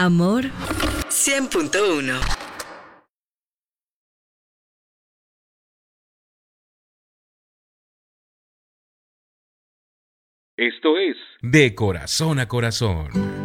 Amor 100.1. Esto es De Corazón a Corazón.